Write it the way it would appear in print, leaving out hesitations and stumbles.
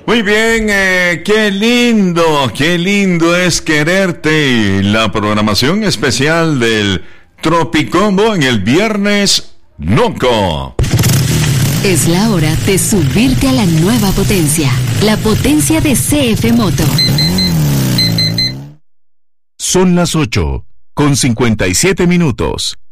Muy bien, qué lindo es quererte. La programación especial del Tropicombo en el Viernes Loco. Es la hora de subirte a la nueva potencia, la potencia de CF Moto. Son las 8:57.